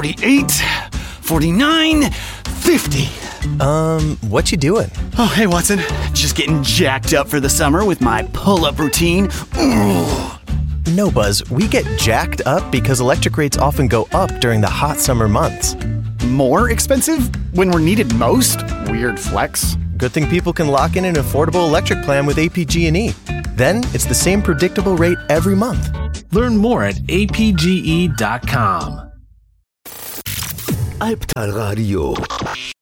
48, 49, 50. What you doing? Oh, hey, Watson. Just getting jacked up for the summer with my pull-up routine. Ooh. No, Buzz, we get jacked up because electric rates often go up during the hot summer months. More expensive when we're needed most? Weird flex. Good thing people can lock in an affordable electric plan with APG&E. Then it's the same predictable rate every month. Learn more at apge.com. Albtal Radio.